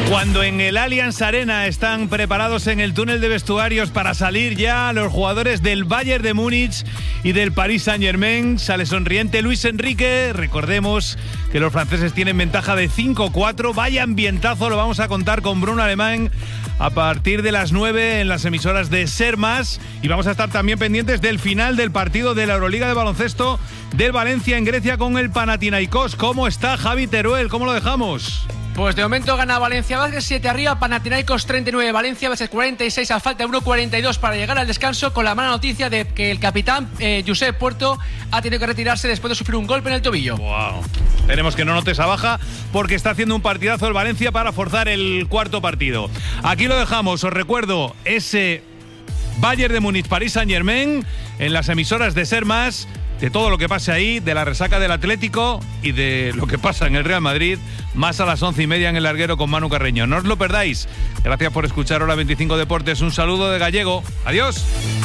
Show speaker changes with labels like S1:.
S1: Cuando en el Allianz Arena están preparados en el túnel de vestuarios para salir ya los jugadores del Bayern de Múnich y del Paris Saint-Germain, sale sonriente Luis Enrique. Recordemos que los franceses tienen ventaja de 5-4. Vaya ambientazo, lo vamos a contar con Bruno Alemán a partir de las 9 en las emisoras de Ser Más. Y vamos a estar también pendientes del final del partido de la Euroliga de baloncesto del Valencia en Grecia con el Panathinaikos. ¿Cómo está Javi Teruel? ¿Cómo lo dejamos?
S2: Pues de momento gana Valencia Basket 7 arriba, Panathinaikos 39, Valencia Basket 46 a falta de 1.42 para llegar al descanso, con la mala noticia de que el capitán Josep Puerto ha tenido que retirarse después de sufrir un golpe en el tobillo.
S1: Wow. Esperemos que no note esa baja porque está haciendo un partidazo el Valencia para forzar el cuarto partido. Aquí lo dejamos, os recuerdo ese Bayern de Múnich, Paris Saint-Germain en las emisoras de Ser Más, de todo lo que pase ahí, de la resaca del Atlético y de lo que pasa en el Real Madrid, más a las 11:30 en el larguero con Manu Carreño. No os lo perdáis. Gracias por escuchar Hora 25 Deportes. Un saludo de Gallego. Adiós.